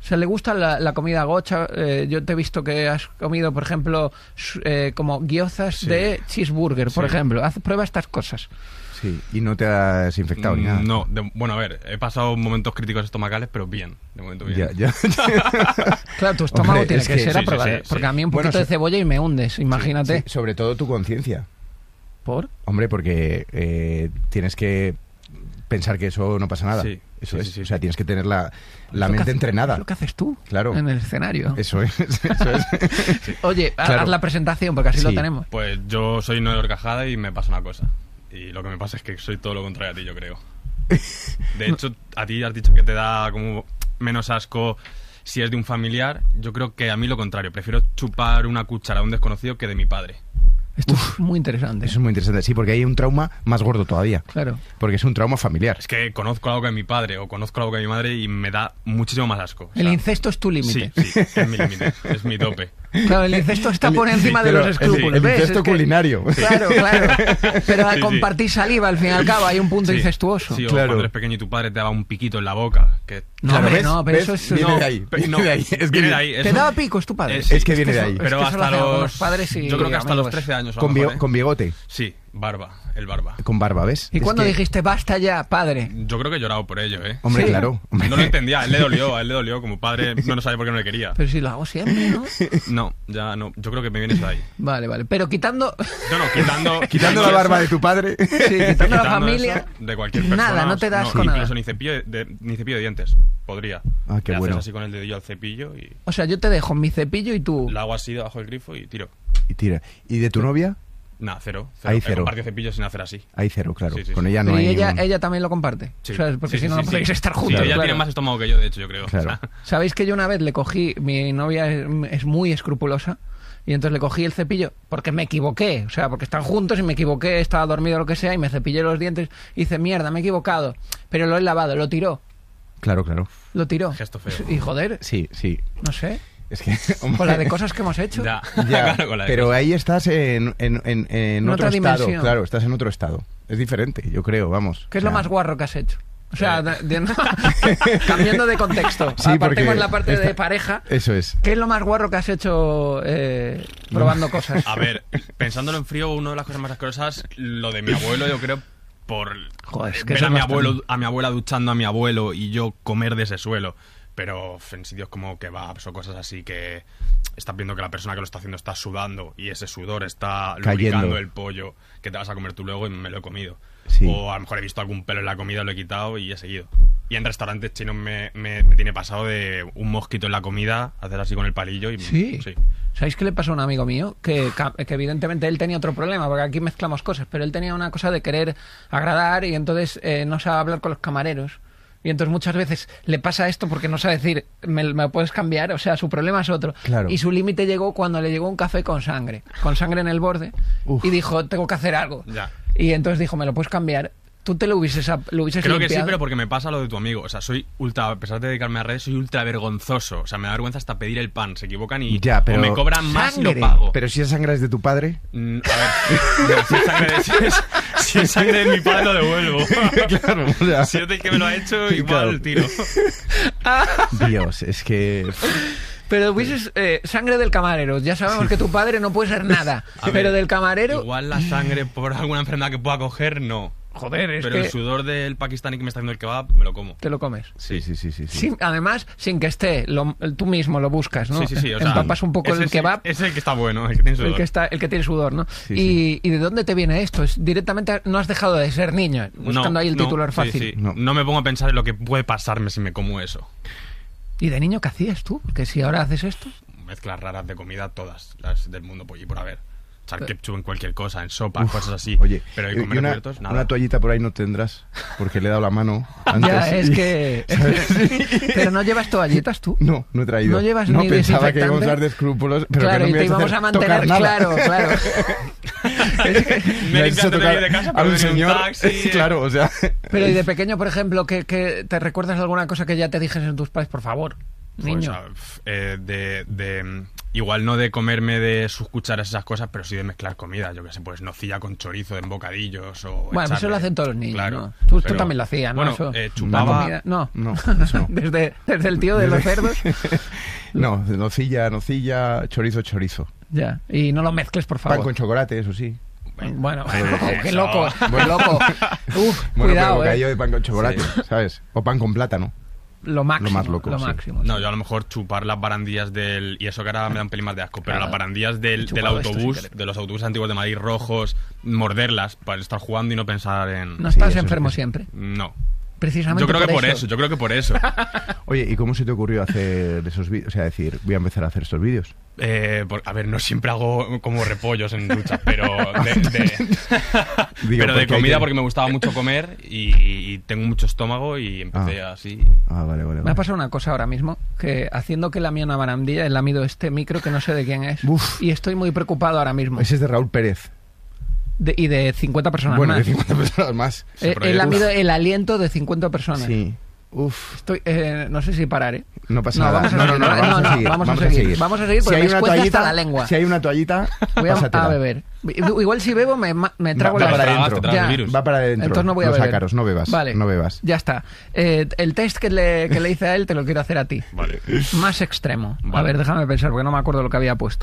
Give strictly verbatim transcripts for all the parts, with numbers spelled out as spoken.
sea, le gusta la, la comida gocha. Eh, yo te he visto que has comido, por ejemplo, eh, como gyozas sí. de cheeseburger, por sí. ejemplo. Haz, prueba estas cosas. Sí, y no te has infectado ni nada. No, de, bueno, a ver, he pasado momentos críticos estomacales, pero bien, de momento bien. Ya, ya. Claro, tu estómago Hombre, tiene que, que ser sí, aprobado, sí, sí, porque sí. a mí un poquito bueno, de cebolla y me hundes, imagínate. Sí, sí. Sobre todo tu conciencia. ¿Por? Hombre, porque eh, tienes que pensar que eso no pasa nada. Sí. Eso sí, es, sí, sí. o sea, tienes que tener la, la es mente hace, entrenada. Es lo que haces tú, claro. en el escenario. Eso es, eso es. Sí. Oye, claro. haz la presentación, porque así sí. lo tenemos. Pues yo soy Noel Horcajada y me pasa una cosa. Y lo que me pasa es que soy todo lo contrario a ti, yo creo. De hecho, a ti has dicho que te da como menos asco si es de un familiar. Yo creo que a mí lo contrario. Prefiero chupar una cuchara a un desconocido que de mi padre. Esto Uf, es muy interesante. Eso es muy interesante, sí, porque hay un trauma más gordo todavía. Claro. Porque es un trauma familiar. Es que conozco algo que mi padre o conozco algo que mi madre y me da muchísimo más asco. O sea, el incesto es tu límite. Sí, sí, es mi límite, es mi tope. Claro, el incesto está por encima sí, de los escrúpulos. El, el ¿ves? incesto es culinario. Que, claro, claro. Pero al sí, compartir saliva, al fin y al cabo, hay un punto sí. incestuoso. Sí, o claro. cuando eres pequeño y tu padre te daba un piquito en la boca. Que... No, claro, hombre, ¿ves? no, pero ¿ves? eso es... Viene no, de ahí. Pero, no, viene de ahí. Es viene que, de ahí. ¿Te daba picos tu padre? Es, es que viene es que de ahí. Eso, pero es hasta los... los padres y yo creo que hasta amigos. los trece años. Con, mejor, bio, ¿eh? con bigote. Sí, barba, el barba. Con barba, ¿ves? ¿Y es cuándo que... dijiste basta ya, padre? Yo creo que he llorado por ello, ¿eh? Hombre, ¿Sí? claro. Hombre. No lo entendía, a él le dolió, a él le dolió. Como padre no, no sabía por qué no le quería. Pero si lo hago siempre, ¿no? No, ya no. Yo creo que me viene eso de ahí. Vale, vale. Pero quitando... No, no, quitando... Quitando la barba de tu padre. Sí, quitando, quitando la familia... Eso, de cualquier persona. Nada, no te das no, con nada. Incluso ni cepillo de, ni cepillo de dientes. Podría. Ah, qué le bueno. haces así con el dedillo al cepillo y... O sea, yo te dejo mi cepillo y tú... Lo hago así debajo del grifo y tiro. Y tira. ¿Y de tu novia? Nah, cero. cero. Hay He cero. compartido cepillos sin hacer así. Hay cero, claro. Sí, sí, con sí. ella no y hay ella, ningún... ella también lo comparte. Sí. O sea, porque sí, si no, sí, no podéis sí. estar Sí, juntos. ella claro. tiene más estómago que yo, de hecho, yo creo. Claro. O sea, ¿Sabéis que yo una vez le cogí... Mi novia es, es muy escrupulosa. Y entonces le cogí el cepillo porque me equivoqué. O sea, porque están juntos y me equivoqué. Estaba dormido o lo que sea y me cepillé los dientes. Y dice, mierda, me he equivocado. Pero lo he lavado, lo tiró. Claro, claro. Lo tiró. Gesto feo. Y joder... Sí, sí. No sé... Es que, hombre, con la de cosas que hemos hecho. Ya, ya, claro, con la de pero cosas. ahí estás en, en, en, en otro otra estado. dimensión. Claro, estás en otro estado. Es diferente, yo creo, vamos. ¿Qué es o sea, lo más guarro que has hecho? O sea, Eh. de- de- no, cambiando de contexto. Sí, Apartemos porque la parte esta- de pareja. Eso es. ¿Qué es lo más guarro que has hecho eh, probando cosas? A ver, pensándolo en frío, una de las cosas más asquerosas, lo de mi abuelo, yo creo, por Joder, es que ver eso a es mi, bastante. abuelo, a mi abuela duchando a mi abuelo y yo comer de ese suelo. Pero en sitios como kebabs o cosas así que estás viendo que la persona que lo está haciendo está sudando y ese sudor está Cayendo. lubricando el pollo que te vas a comer tú luego y me lo he comido. Sí. O a lo mejor he visto algún pelo en la comida, lo he quitado y he seguido. Y en restaurantes chinos me, me, me tiene pasado de un mosquito en la comida, hacer así con el palillo y... Sí. sí. ¿Sabéis qué le pasó a un amigo mío? Que, que evidentemente él tenía otro problema, porque aquí mezclamos cosas, pero él tenía una cosa de querer agradar y entonces eh, no sabe hablar con los camareros. Y entonces muchas veces le pasa esto porque no sabe decir, ¿me, me lo puedes cambiar? O sea, su problema es otro. Claro. Y su límite llegó cuando le llegó un café con sangre, con sangre en el borde, Uf. y dijo, tengo que hacer algo. Ya. Y entonces dijo, ¿me lo puedes cambiar? Tú te lo hubieses, lo hubieses Creo que sí, limpiado. pero porque me pasa lo de tu amigo. O sea, soy ultra, a pesar de dedicarme a redes, soy ultra vergonzoso. O sea, me da vergüenza hasta pedir el pan. Se equivocan y Ya, pero- o me cobran más y lo ¡Sangre! pago. Pero si esa sangre es de tu padre. Mm, a ver, no, si, es sangre de, si, es, si es sangre de mi padre lo devuelvo. Claro, o sea, Si es del que me lo ha hecho, igual Claro. tiro. Dios, es que... Pero hubieses eh, sangre del camarero. Ya sabemos que tu padre no puede ser nada. A ver, pero del camarero... Igual la sangre por alguna enfermedad que pueda coger, no. Joder, es Pero que el sudor del pakistaní que me está haciendo el kebab, me lo como. te lo comes. Sí, sí, sí, sí. sí. Sin- además, sin que esté, lo- tú mismo lo buscas, ¿no? Sí, sí, sí. O sea, Empapas un poco ese el sí- kebab, Es el que está bueno, el que tiene sudor. el que, está, el que tiene sudor, ¿no? Sí, y, sí. ¿Y de dónde te viene esto? Es directamente no has dejado de ser niño, buscando No, ahí el no, titular sí, fácil. sí. No. No me pongo a pensar en lo que puede pasarme si me como eso. ¿Y de niño qué hacías tú? Porque si ahora haces esto... Mezclas raras de comida, todas las del mundo por y por haber. Echar ketchup en cualquier cosa, en sopa, cosas así. Oye, pero hay y comer una, muertos, nada. una toallita por ahí no tendrás, porque le he dado la mano antes. Ya, es y- que... Pero no llevas toallitas tú. No, no he traído. No llevas no, ni pensaba que desinfectante. íbamos a hablar de escrúpulos, pero claro, que no y me te ibas íbamos a a hacer mantener... tocar nada. Claro, claro. Es que- Me Me he has hecho limpiado tocar de de casa, a pero un venía un señor. taxi, eh. Claro, o sea... Pero y de pequeño, por ejemplo, que, que te recuerdas alguna cosa que ya te dijes en tus padres, por favor, Niño. O sea, f- eh, de, de... Igual no de comerme de sus cucharas esas cosas, pero sí de mezclar comida. Yo qué sé, pues nocilla con chorizo en bocadillos o... Bueno, pues eso echarle- lo hacen todos los niños, Claro, ¿no? Tú, tú pero- también lo hacías, ¿no? Bueno, Eso. eh, La chupaba... comida- No, No, eso no. desde, desde el tío de los cerdos. No, nocilla, nocilla, chorizo, chorizo. Ya, y no lo mezcles, por Pan favor. con chocolate, eso sí. Bueno, Bueno, qué eso. loco, qué loco. Uf, Bueno, cuidado, pero bocadillo eh. de pan con chocolate, ¿sabes? O pan con plátano. Lo máximo, lo más loco, lo sí. máximo. No, yo a lo mejor chupar las barandillas del... Y eso que ahora me da un pelín más de asco, pero Claro. las barandillas del, He del chupado esto sin autobús, querer. de los autobuses antiguos de Madrid rojos, morderlas para estar jugando y no pensar en... No Sí, estás eso enfermo es que- siempre. No. Precisamente Yo creo que por eso. eso, yo creo que por eso. Oye, ¿y cómo se te ocurrió hacer esos vídeos? O sea, decir, voy a empezar a hacer estos vídeos. Eh, por- a ver, no siempre hago como repollos en ducha, pero de, de- Digo, pero de porque hay comida que- porque me gustaba mucho comer y, y tengo mucho estómago y empecé Ah. así. Ah, vale, vale. Me vale. ha pasado una cosa ahora mismo, que haciendo que la mía una barandilla, he lamido este micro que no sé de quién es. Uf. Y estoy muy preocupado ahora mismo. Ese es de Raúl Pérez. De- y de cincuenta personas Bueno, más. de cincuenta personas más. Sí, He, pero he yo- lamido el aliento de cincuenta personas. Sí. Uf. Estoy, eh, no sé si parar, ¿eh? No pasa No, nada. vamos a no, seguir, no, no, no, vamos, no, a seguir, vamos a seguir, vamos a seguir porque me escuece hasta la lengua. Si hay una toallita, Voy a, pásatela. a beber. Igual si bebo me, ma- me trago va, la va para Te tragas, adentro. te tragas Ya. el virus. Va para adentro. Entonces no voy a Los beber. ácaros, no bebas. Vale. No bebas. Ya está. Eh, el test que le, que le hice a él te lo quiero hacer a ti. Vale. Más extremo. A Vale. ver, déjame pensar porque no me acuerdo lo que había puesto.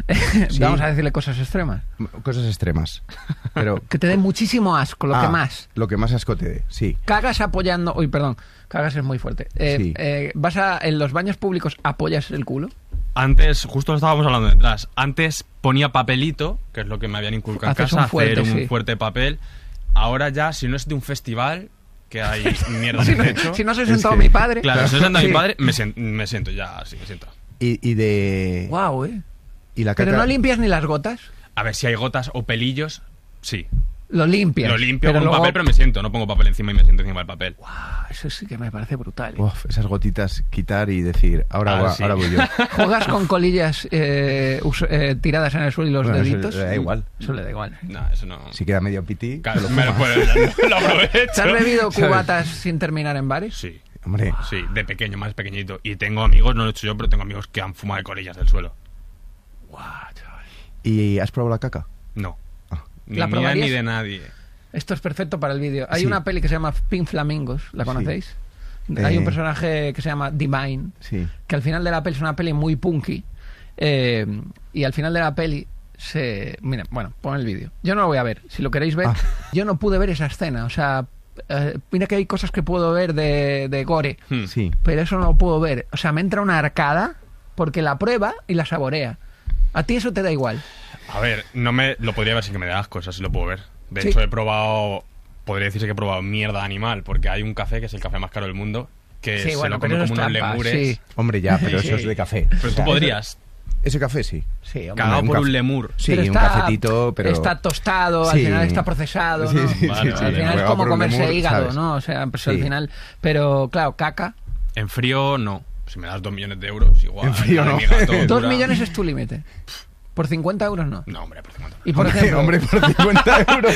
Sí. Vamos a decirle cosas extremas. Cosas extremas. Pero. Que te dé muchísimo asco, lo Ah, que más. Lo que más asco te dé, sí. Cagas apoyando... Uy, perdón. Cagas es muy fuerte. Eh, Sí. eh, ¿Vas a... en los baños públicos apoyas el culo? Antes, justo lo estábamos hablando detrás, antes ponía papelito, que es lo que me habían inculcado en Haces casa, un fuerte, hacer un sí. fuerte papel. Ahora ya, si no es de un festival, que hay mierda Si en no, el techo... si no se Es sentado que- mi padre... Claro, si no es de Sí. mi padre, me, sien- me siento ya, sí, me siento. Y, y de. Guau, eh. Y la caca. Pero no limpias ni las gotas. A ver, si hay gotas o pelillos, sí. Lo limpias. Lo limpio pero con un luego- papel, pero me siento. No pongo papel encima y me siento encima del papel. Ah, eso sí que me parece brutal. eh. Uf, esas gotitas quitar y decir, ahora, Ah, va- sí. ahora voy yo. ¿Juegas con colillas eh, us- eh, tiradas en el suelo y los Bueno, eso deditos? le da igual. Eso le da igual. ¿eh? No, eso no... Si queda medio piti, Claro, te lo me lo, fumas. puedo- lo aprovecho. ¿Te has bebido ¿Sabes? cubatas sin terminar en bares? Sí, Hombre, sí, de pequeño, más pequeñito. Y tengo amigos, no lo he hecho yo, pero tengo amigos que han fumado de colillas del suelo. Guau, chaval. ¿y has probado la caca? No. Ah. Ni ¿La mía probarías? ni de nadie. Esto es perfecto para el vídeo. Hay Sí. una peli que se llama Pink Flamingos, ¿la Sí. conocéis? Eh. Hay un personaje que se llama Divine, Sí. que al final de la peli es una peli muy punky, eh, y al final de la peli se... Mira, bueno, pon el vídeo. Yo no lo voy a ver, si lo queréis ver. Ah. Yo no pude ver esa escena, o sea, eh, mira que hay cosas que puedo ver de, de gore, Hmm. Sí. pero eso no lo puedo ver. O sea, me entra una arcada porque la prueba y la saborea. A ti eso te da igual. A ver, no me lo podría ver sin que me dé asco, eso sí lo puedo ver. De Sí. hecho, he probado, podría decirse que he probado mierda animal, porque hay un café que es el café más caro del mundo, que Sí, se bueno, lo pero come eso como es unos trampa, lemures. sí. Hombre, ya, pero eso es de café. Pero O tú sea, podrías, Ese café sí. Sí, hombre. cagado un por café. un lemur. Sí, Pero un está- cafetito, pero. Está tostado, al Sí. final está procesado, Sí, ¿no? sí, Vale, sí, vale. sí. Al final es Juega como por un comerse lemur, hígado, ¿sabes? ¿no? O sea, pues Sí. al final... Pero, claro, caca... En frío, no. Si me das dos millones de euros, igual. En frío, la de no. mi gato Dos dura- millones es tu límite. Por cincuenta euros no. No, hombre, por cincuenta. Y por Hombre, ejemplo, hombre, por cincuenta euros.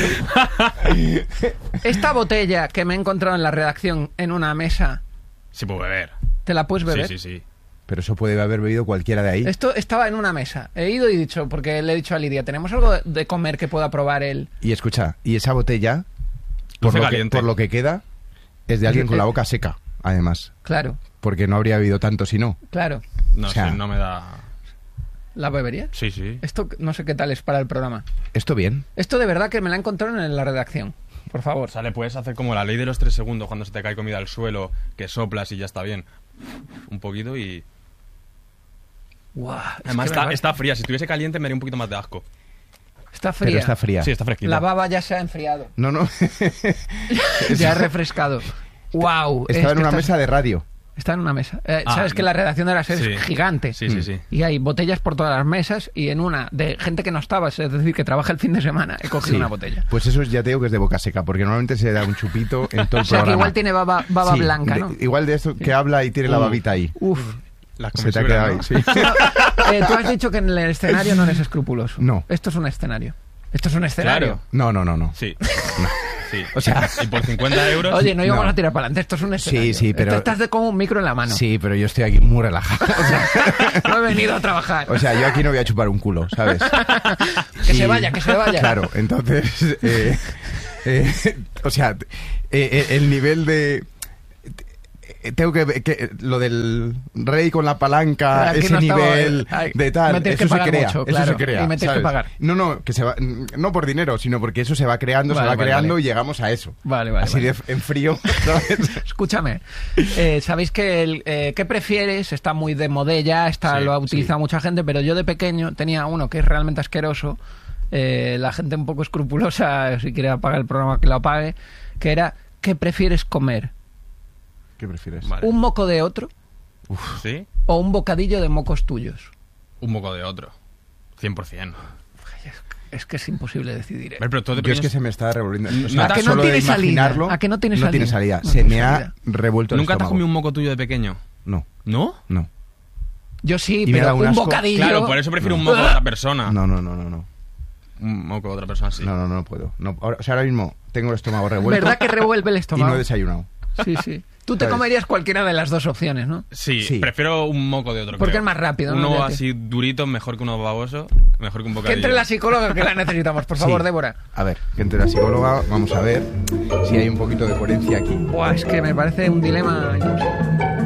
esta botella que me he encontrado en la redacción en una mesa, Sí puedo beber. ¿te la puedes beber? Sí, sí, sí. Pero eso puede haber bebido cualquiera de ahí. Esto estaba en una mesa. He ido y dicho, porque le he dicho a Lidia, ¿tenemos algo de comer que pueda probar él? Y escucha, y esa botella, por Luce lo, que, caliente. por lo que queda, es de alguien con la Eh, boca seca, además. Claro, Porque no habría bebido tanto si no. claro. No O sea- sé, no me da... ¿La beberías? Sí, sí. Esto no sé qué tal es para el programa. Esto bien. Esto de verdad que me la encontraron en la redacción. Por favor. O sea, le puedes hacer como la ley de los tres segundos cuando se te cae comida al suelo, que soplas y ya está bien. Un poquito y... Guau, es Además que está, me- está fría. Si estuviese caliente me haría un poquito más de asco. está fría. Pero está fría. Sí, está fresquita. La baba ya se ha enfriado. No, no. Ya ha refrescado. Wow. Estaba en una mesa de radio. Está en una mesa. Eh, Ah, Sabes que la redacción de la SER sí. es gigante. Sí, sí, sí. Y hay botellas por todas las mesas y en una de gente que no estaba, es decir, que trabaja el fin de semana, he cogido Sí. una botella. Pues eso es- ya te digo que es de boca seca, porque normalmente se da un chupito en todo el O sea, que programa. igual tiene baba, baba Sí, blanca, de- ¿no? Igual de esto que habla y tiene la Uh. babita ahí. Uf. La Se te ha comesura, quedado ¿no? ahí, sí. Eh, tú has dicho que en el escenario no eres escrupuloso. No. Esto es un escenario. Esto es un escenario. Claro. No, no, no, no. Sí. Sí. O sea, Y por cincuenta euros... Oye, no íbamos No. a tirar para adelante, esto es un escenario. sí, pero- Esto estás de como un micro en la mano. sí, pero yo estoy aquí muy relajado. O sea, No he venido a trabajar. o sea, yo aquí no voy a chupar un culo, ¿sabes? Que Y- se vaya, que se vaya. Claro, entonces, eh, eh, o sea, eh, eh, el nivel de... eh, Tengo que, que lo del rey con la palanca, Aquí ese no estaba- nivel ay, de tal, me tienes eso que se pagar crea, mucho, eso claro, se crea. y me tienes que ¿sabes? pagar. No, no, que se va, no por dinero, sino porque eso se va creando, Vale, se va vale, creando vale. y llegamos a eso. Vale, vale, Así vale. de en frío, ¿sabes? Escúchame, eh, sabéis que el eh, ¿qué prefieres? Está muy de modella, está, Sí, lo ha utilizado mucha gente, pero yo de pequeño tenía uno que es realmente asqueroso, eh, la gente un poco escrupulosa, si quiere apagar el programa que lo apague, que era ¿qué prefieres comer? ¿Qué prefieres? Vale. ¿Un moco de otro ¿Sí? o un bocadillo de mocos tuyos? Un moco de otro. cien por ciento. Es que es imposible decidir. ¿eh? Ver, pero todo de Yo es que pequeños- se me está revolviendo. O ¿A sea, que no solo tiene de imaginarlo, salida? ¿A que no tiene no tiene salida? salida. No se tiene me salida. ha revuelto el ¿Nunca te has estómago. comido un moco tuyo de pequeño? No, ¿No? no. Yo sí, Y me da pero un un asco. bocadillo... Claro, por eso prefiero un No. moco de otra persona. No, no, no, no, no. Un moco de otra persona, sí. No, no, no puedo. No, ahora- o sea, ahora mismo tengo el estómago revuelto. ¿Verdad que revuelve el Y estómago? no he desayunado. Sí, sí. Tú te ¿Sabes? comerías cualquiera de las dos opciones, ¿no? Sí, Sí. prefiero un moco de otro. Porque creo. es más rápido, ¿no? Uno Ya que- así durito, mejor que uno baboso, mejor que un Que bocadillo. entre la psicóloga que la necesitamos, por favor, Sí. Débora. A ver, que entre la psicóloga, vamos a ver si hay un poquito de coherencia aquí. Buah, es que me parece un dilema. No sé.